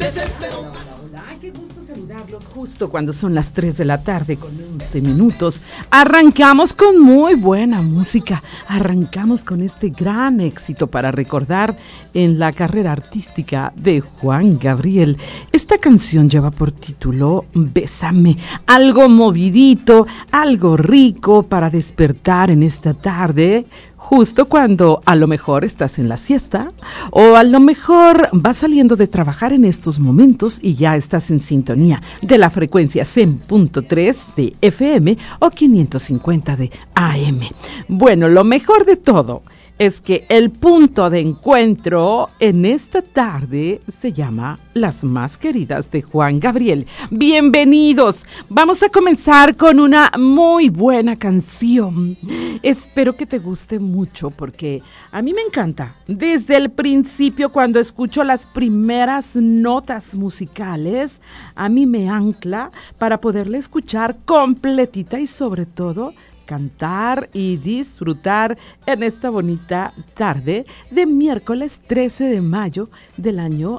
Hola, qué gusto saludarlos justo cuando son las 3 de la tarde con 11 minutos. Arrancamos con muy buena música, arrancamos con este gran éxito para recordar en la carrera artística de Juan Gabriel. Esta canción lleva por título Bésame, algo movidito, algo rico para despertar en esta tarde. Justo cuando a lo mejor estás en la siesta o a lo mejor vas saliendo de trabajar en estos momentos y ya estás en sintonía de la frecuencia 100.3 de FM o 550 de AM. Bueno, lo mejor de todo es que el punto de encuentro en esta tarde se llama Las Más Queridas de Juan Gabriel. Bienvenidos. Vamos a comenzar con una muy buena canción. Espero que te guste mucho porque a mí me encanta. Desde el principio, cuando escucho las primeras notas musicales, a mí me ancla para poderla escuchar completita y sobre todo cantar y disfrutar en esta bonita tarde de miércoles 13 de mayo del año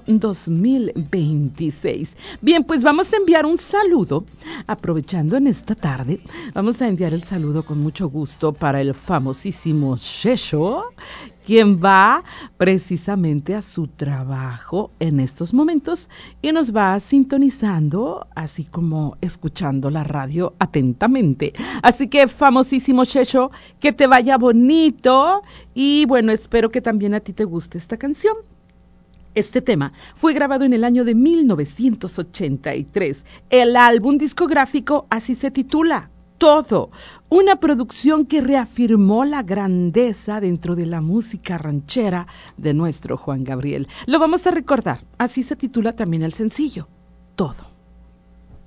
2026. Bien, pues vamos a enviar un saludo, aprovechando en esta tarde, vamos a enviar el saludo con mucho gusto para el famosísimo Checho, quien va precisamente a su trabajo en estos momentos y nos va sintonizando, así como escuchando la radio atentamente. Así que, famosísimo Checho, que te vaya bonito y bueno, espero que también a ti te guste esta canción. Este tema fue grabado en el año de 1983. El álbum discográfico así se titula, Todo, una producción que reafirmó la grandeza dentro de la música ranchera de nuestro Juan Gabriel. Lo vamos a recordar, así se titula también el sencillo, Todo.